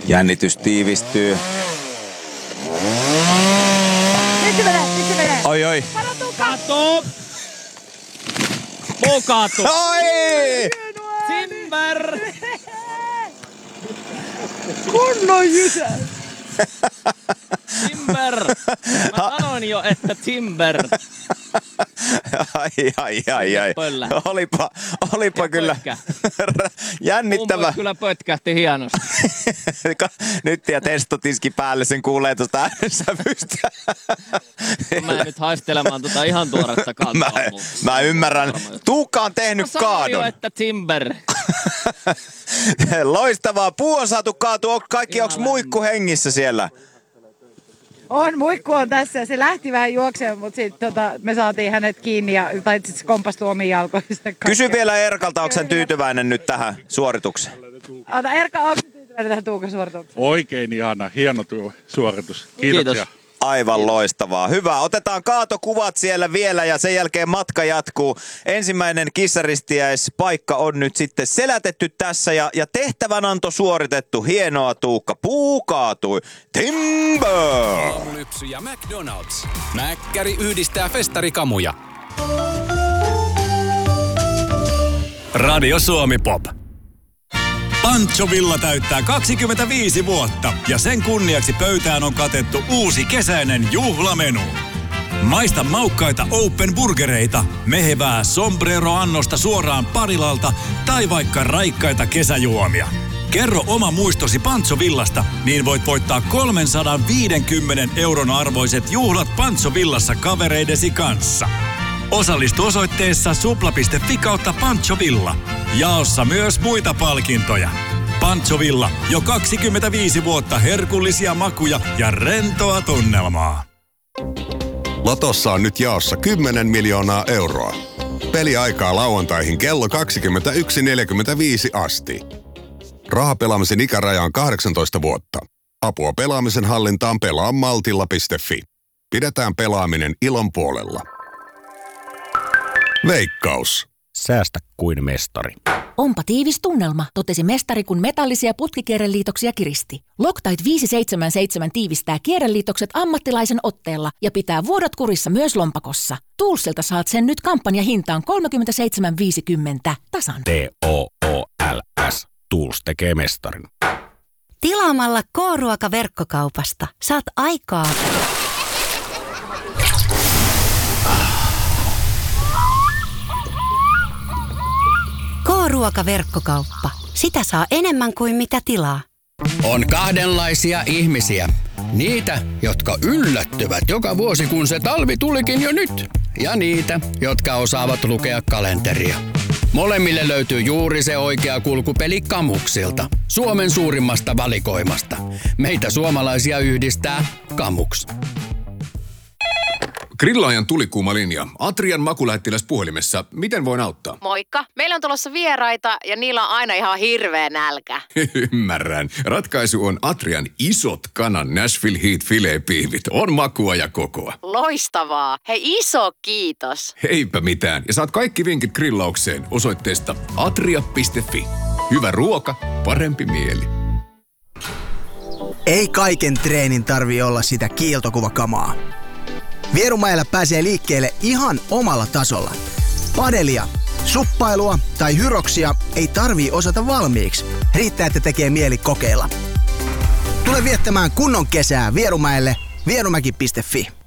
Jännitys tiivistyy. Nyt se menee. Oi. Kato! Pokatu! Oi! Timber! Kunnon jysä! Timber! Mä sanoin jo, että Timber. Ai. Pöllä. Olipa kyllä jännittävä. Mummo kyllä pötkähti hienosti. Nyt ja testotiski päälle, sen kuulee tuosta äänensävystä. Mä en nyt haistelemaan ihan tuoretta kantaa. Mä ymmärrän. Tuukka on tehnyt kaadon. Mä sanoin kaadon. jo, että Timber. Loistavaa. Puu on saatu kaatua. Onks muikku hengissä siellä? Muikku on tässä. Se lähti vähän juoksemaan, mutta sitten me saatiin hänet kiinni tai sitten se kompastui omiin jalkoihinsa. Kysy vielä Erkalta, onko hän tyytyväinen nyt tähän suoritukseen? Erka, onko tyytyväinen tähän Tuukan suoritukseen? Oikein ihana, hieno suoritus. Kiitoksia. Kiitos. Aivan loistavaa. Hyvä. Otetaan kaatokuvat siellä vielä ja sen jälkeen matka jatkuu. Ensimmäinen kissaristiäispaikka on nyt sitten selätetty tässä ja tehtävänanto suoritettu. Hienoa, Tuukka. Puu kaatui. Timber! Aamulypsy ja McDonald's. Mäkkäri yhdistää festarikamuja. Radio Suomi Pop. Pancho Villa täyttää 25 vuotta ja sen kunniaksi pöytään on katettu uusi kesäinen juhlamenu. Maista maukkaita open burgereita, mehevää sombrero-annosta suoraan Parilalta tai vaikka raikkaita kesäjuomia. Kerro oma muistosi Pancho Villasta, niin voit voittaa 350 € arvoiset juhlat Pancho Villassa kavereidesi kanssa. Osallistu osoitteessa supla.fi/Pancho Villa. Jaossa myös muita palkintoja. Pancho Villa, jo 25 vuotta herkullisia makuja ja rentoa tunnelmaa. Lotossa on nyt jaossa 10 miljoonaa euroa. Peliaikaa lauantaihin kello 21.45 asti. Rahapelaamisen ikäraja on 18 vuotta. Apua pelaamisen hallintaan pelaa maltilla.fi. Pidetään pelaaminen ilon puolella. Veikkaus. Säästä kuin mestari. Onpa tiivis tunnelma, totesi mestari, kun metallisia putkikierreliitoksia kiristi. Loctite 577 tiivistää kierreliitokset ammattilaisen otteella ja pitää vuodot kurissa myös lompakossa. Toolsilta saat sen nyt kampanjahintaan 37,50 tasan. TOOLS. Tools tekee mestarin. Tilaamalla K-ruoka-verkkokaupasta saat aikaa. K-ruoka-verkkokauppa. Sitä saa enemmän kuin mitä tilaa. On kahdenlaisia ihmisiä. Niitä, jotka yllättyvät joka vuosi, kun se talvi tulikin jo nyt. Ja niitä, jotka osaavat lukea kalenteria. Molemmille löytyy juuri se oikea kulkupeli Kamuksilta. Suomen suurimmasta valikoimasta. Meitä suomalaisia yhdistää Kamuks. Grillaajan tulikuuma linja. Atrian makulähettiläs puhelimessa. Miten voin auttaa? Moikka. Meillä on tulossa vieraita ja niillä on aina ihan hirveä nälkä. Ymmärrän. Ratkaisu on Atrian isot kanan Nashville Heat filet-piivit. On makua ja kokoa. Loistavaa. Hei, iso kiitos. Eipä mitään. Ja saat kaikki vinkit grillaukseen osoitteesta atria.fi. Hyvä ruoka, parempi mieli. Ei kaiken treenin tarvii olla sitä kiiltokuvakamaa. Vierumäellä pääsee liikkeelle ihan omalla tasolla. Padelia, suppailua tai hyroksia ei tarvii osata valmiiksi. Riittää, että tekee mieli kokeilla. Tule viettämään kunnon kesää Vierumäelle vierumäki.fi.